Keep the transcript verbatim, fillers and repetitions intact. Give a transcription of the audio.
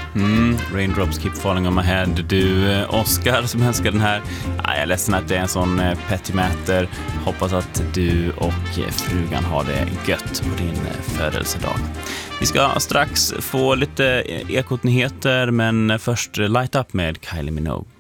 Mm, Raindrops Keep Falling on My Head. Du, Oscar, som önskar den här. Jag är ledsen att det är en sån petty matter. Hoppas att du och frugan har det gött på din födelsedag. Vi ska strax få lite ekotnyheter, men först Light Up med Kylie Minogue.